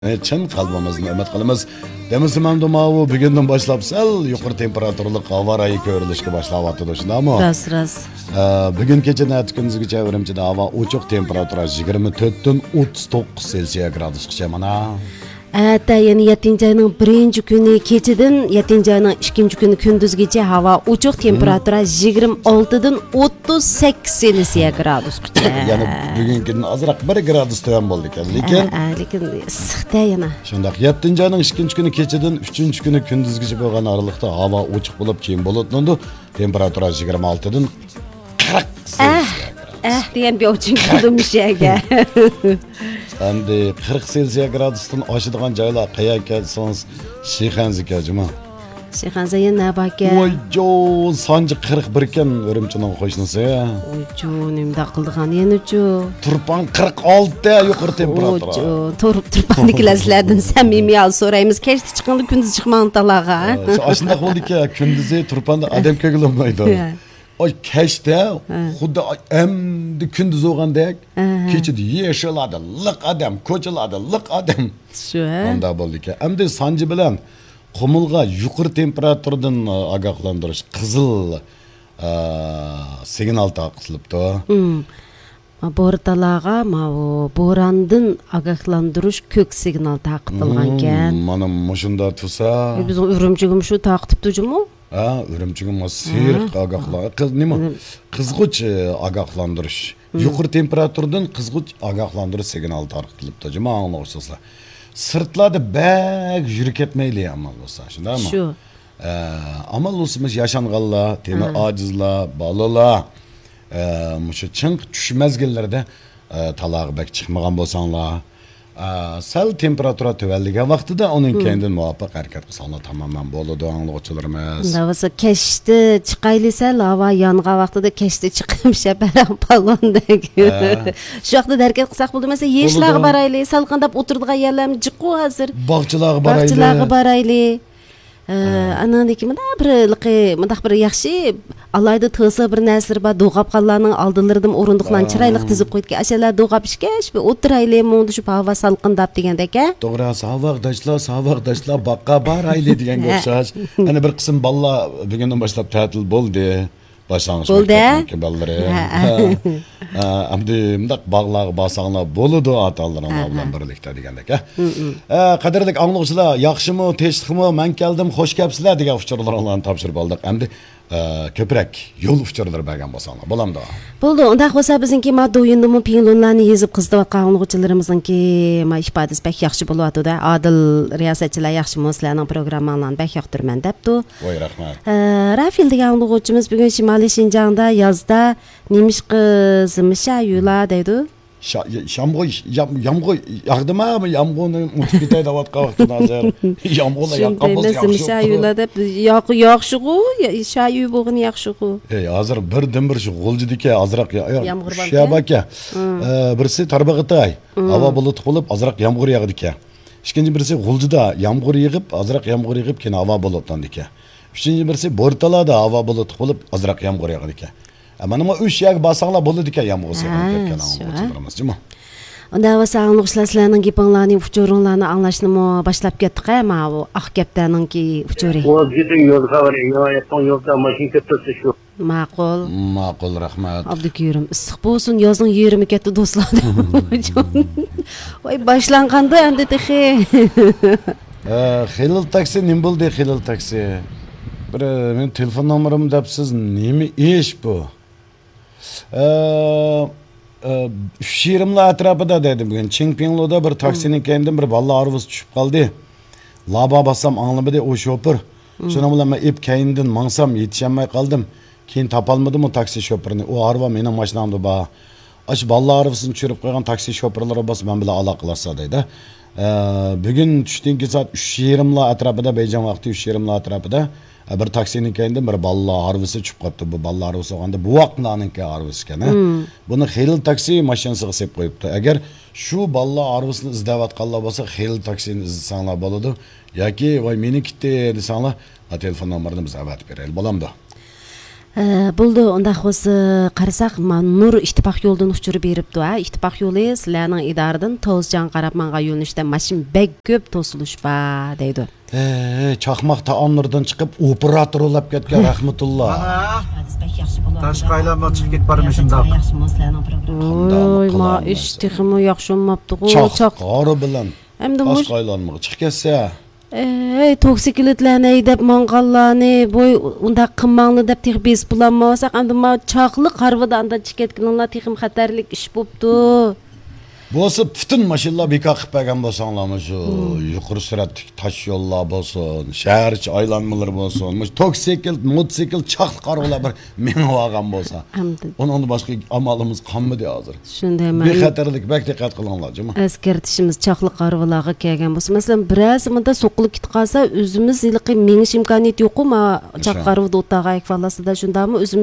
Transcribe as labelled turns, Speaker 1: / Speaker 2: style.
Speaker 1: Chin qalbimizni umid qilamiz. Demisam domavu bugundan boshlab sal yuqori temperaturali havo rayi ko'rilishga boshlayapti shundami?
Speaker 2: Ras.
Speaker 1: Bugun kecha kunduzgacha Urumchida havo ochiq temperatura 24 dan 39 Selsiya gradusgacha mana.
Speaker 2: Hatta yani 7 ayning 1 kuni kechidan 7 ayning 2 kuni kunduzgacha havo ochiq temperatura 26 dan 38 Selsiya gradusgacha.
Speaker 1: Yani bugungidan azroq 1 gradus to'g'an bo'ldi ekan,
Speaker 2: lekin issiqda yana.
Speaker 1: Shundaq 7 ayning 2 kuni kechidan 3 kuni kunduzgacha bo'lgan aralıqda havo ochiq bo'lib, keyin bo'ladi. Temperatura 26 dan 40 Selsiya.
Speaker 2: Diyen bir uçun kudummuş ya.
Speaker 1: Endi 40 Selsiya gradusdan oshadigan joylar qayerga kelsangiz Shixanzika juma.
Speaker 2: Shixanza yana baka.
Speaker 1: Voy jon, sanji 41 ekan Urumchining qo'shnisi.
Speaker 2: Voy jon, nimda qildigan endi-chu.
Speaker 1: Turpan 46 da yuqori temperatura.
Speaker 2: Voy jon, turpannikilardan samimiy al so'raymiz. Kechda chiqqanda kunduz chiqmang talaga.
Speaker 1: Shunday bo'ldi-ki, kunduzi turpanda odam ko'gilmaydi. Oy keşte xuddi endi kunduz olgandek kechida yeshiladi, liq adam, ko'chalarda liq adam.
Speaker 2: Shu.
Speaker 1: Unda bo'ldi-ki, endi sanji bilan qumulga yuqori temperaturadan ogohlantirish qizil signal taqilibdi.
Speaker 2: Bo'rtalaga bo'rondan ogohlantirish ko'k signal taqilgan ekan.
Speaker 1: Mana shunda tursa.
Speaker 2: Biz Urumchigim shu taqibdi-jimi?
Speaker 1: Urumchigim sirq ogohlantirish. Qizg'uch ogohlantirish. Yuqori temperaturadan qizg'uch ogohlantirish signal tarqatilibdi. Juma anglashsizlar. Sirtlarda bak yurib ketmayli amal bo'lsa, shundaymi?
Speaker 2: Shu.
Speaker 1: Amal o'simiz yashanganlar, temi ojizlar, bolalar, mushu ching tush mezgillarida talog'i bak chiqmagan bo'lsanglar, sal temperatura tuvalligan vaqtida uning kendidan muvofiq harakat qilsanglar tamoman bo'ladi, anglovchilarimiz.
Speaker 2: Davasa kechda chiqaylisa, lava yongan vaqtida kechda chiqib shabaram palondek. Shu vaqtda harakat qilsak bo'ldi, masalan, yeshlarga borayli, salqindab o'tirdigan yerlarni jiqu hozir.
Speaker 1: Bog'chilarga
Speaker 2: borayli. Anandaki mındaq bir yaxshi alayda tığsa bir nəsir ba doğab qallarının aldılırdım orunduqlarını çiraylıq dizib qoydu ki aşalar doğab işkeş bir oturaylı mondu şu hava salqındab degəndək hə?
Speaker 1: Doğru, savaqdaşlar baqqa baraylı degen qoxşaş. Hani bir qism balla bugündən başlap tətil boldu. Başlanğıç məktəbdəki balları. Əmdi mındaq bağlar, basaqlar boludu atalarına bilan birlikdə degəndək hə? Qadirlik anlıqçılar, yaxşımı, teşliqmi, mən gəldim, xoş gəlibsizlər degan uçurlarını tapşırıb aldıq. Əmdi köprək yol uçurları bəgən basanlar. Bolam da.
Speaker 2: Boldu. Ondaq olsa bizimki maddə oyundumı pinglonlarını yazıb qızdıb qanlıqçılarımızınki ifadəsi bək yaxşı buluatı da. Adil riyasetçilər yaxşı mıslarının programlarını bək yaxdırmən dəbdu.
Speaker 1: Oy, rəhmət.
Speaker 2: Rafil degan qanlıqçımız bugün Şimali Şinjan'da yazda nemiş qızmışa yula deydi.
Speaker 1: Yağmur yağdımı mı? Yağmurun mutluluğu da vatqa vaxtın hazır. Yağmurla yağqabız yaxşı.
Speaker 2: Şayula deb yaxşığı, şayu boğun yaxşığı.
Speaker 1: Hazır bir şu g'o'ljidiki azroq
Speaker 2: yağmur var.
Speaker 1: Şabaka. Birisi Tarbag'itay. Havo bulutli bo'lib azroq yağmur yağdiki. İkinci birisi g'o'ljida yağmur yağib, azroq yağmur yağib, keyin havo bulutlandiki. Üçüncü birisi Bo'rtalada havo bulutli bo'lib azroq yağmur yağdiki. Mana bu 3 yer basaqlar bo'ldi degan yağmur ketgan anglovchilarimiz, juma.
Speaker 2: Onda bo'lsa anglovchilarning gapinglarni, uchuringlarni anglashni boshlab ketdik, ama bu oq gaplarningki uchuri.
Speaker 3: O gidin yo'lga boring, yapon yo'lda mashina ketdi shu.
Speaker 2: Ma'qul,
Speaker 1: rahmat.
Speaker 2: Abdukirim, issiq bo'lsin, yozning 20 ketdi do'stlar. Voy boshlanganda endi texi.
Speaker 1: Xilil taksi nim bo'ldi, Xilil taksi. Bir men telefon nomerimni debsiz, nima ish bu? Şirimla atrapıda dedim bugün. Çingpinglo'da bir taksinin kendim bir balla arvuz düşüp kaldı. Laba bassam anlamadı o şoför. Şuna bilan men ip kayindan mangsam yetişemay kaldım. Keyin tapalmadım o taksi şoförünü. O arva mening mashinamda ba. Aş balla arvusini tushirib qo'ygan taksi şoförlari bas men bilan aloqalashsa deydi. Bugün tushdan saat 3:20 atrapida Beyjan vaqti 3:20 atrapida bir taksinin kendim bir balla arvisi tushib qolibdi. Bu balla arvisi olganda bu vaqtlarninki arvisi ekan. Buni Xilil taksi mashinasiga sepib qo'yibdi. Agar shu balla arvisini izlayotganlar bo'lsa, Xilil taksini izlasanglar bo'ladi. Yoki voy meni kitdi desanglar, telefon nomerini biz avatib beraylik. Bo'lamdi.
Speaker 2: Buldu unda xo'si qarasak, Nur ittifoq yo'ldan uchirib beribdi. Ittifoq yo'li sizlarning idaradan To'sjan qarab menga yo'nalishda mashin bek ko'p to'silish ba deydi.
Speaker 1: Chaqmoq taomlardan chiqib operator olib ketgan rahmatulloh.
Speaker 4: Tashqi aylanma chiqib ketbarmi shundoq.
Speaker 2: Voy, ma ish texmi yaxshi bo'lmabdi.
Speaker 1: Chaqori bilan.
Speaker 2: Endi
Speaker 1: Tashqi aylanma chiqib ketsa.
Speaker 2: Toksikliklarni deb manqallarni boy unda qimmanli deb tex bez bulanmasa, endi ma chaqli qarvidan da chiqetganlar texim xatarlik ish bo'pti.
Speaker 1: Bo'lsa butun mashinalar bekor qilib bergan bo'lsanglarmi shu yuqori sur'atli tosh yo'llar bo'lsin, shahar ichi aylanmalar bo'lsin, toksikl, mototsikl, chaqli qarvlar bir menib olgan bo'lsa. Undan boshqa amalimiz qolmadi hozir.
Speaker 2: Shunday men
Speaker 1: bexatarlik bak diqqat qilinglar, juma.
Speaker 2: Eskartishimiz chaqli qarvlarga kelgan bo'lsa, masalan, biroz menda so'qilib ketib qolsa, o'zimiz yilqi menish imkoniyati yo'qmi? Chaqli qarvda o'taga ekvalasida shundami?